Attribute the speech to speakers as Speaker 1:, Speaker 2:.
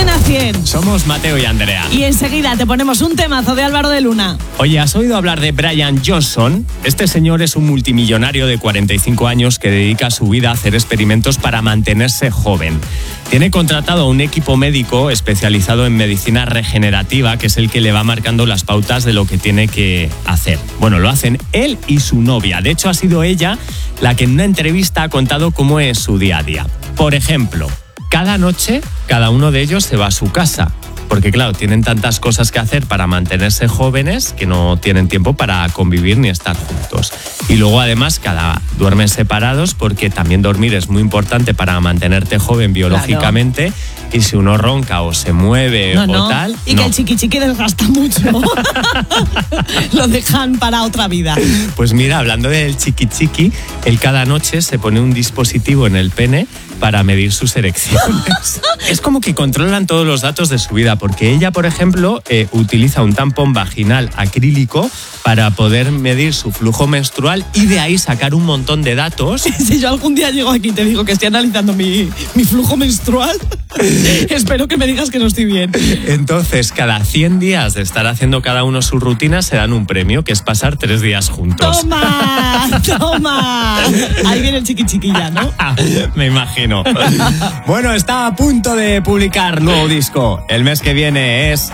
Speaker 1: Cadena 100.
Speaker 2: Somos Mateo y Andrea.
Speaker 1: Y enseguida te ponemos un temazo de Álvaro de Luna.
Speaker 2: Oye, ¿has oído hablar de Brian Johnson? Este señor es un multimillonario de 45 años que dedica su vida a hacer experimentos para mantenerse joven. Tiene contratado a un equipo médico especializado en medicina regenerativa, que es el que le va marcando las pautas de lo que tiene que hacer. Bueno, lo hacen él y su novia. De hecho, ha sido ella la que en una entrevista ha contado cómo es su día a día. Por ejemplo, cada noche, cada uno de ellos se va a su casa. Porque claro, tienen tantas cosas que hacer para mantenerse jóvenes que no tienen tiempo para convivir ni estar juntos. Y luego además duermen separados porque también dormir es muy importante para mantenerte joven biológicamente. Claro. Y si uno ronca o se mueve o tal...
Speaker 1: Y que el chiqui desgasta mucho. Lo dejan para otra vida.
Speaker 2: Pues mira, hablando del chiqui, él cada noche se pone un dispositivo en el pene para medir sus erecciones. Es como que controlan todos los datos de su vida, porque ella, por ejemplo, utiliza un tampón vaginal acrílico para poder medir su flujo menstrual y de ahí sacar un montón de datos.
Speaker 1: Si yo algún día llego aquí y te digo que estoy analizando mi flujo menstrual, espero que me digas que no estoy bien.
Speaker 2: Entonces, cada 100 días de estar haciendo cada uno su rutina, se dan un premio, que es pasar 3 días juntos.
Speaker 1: ¡Toma! Ahí viene el chiquiya, ¿no?
Speaker 2: Me imagino. Bueno, está a punto de publicar nuevo disco. El mes que viene es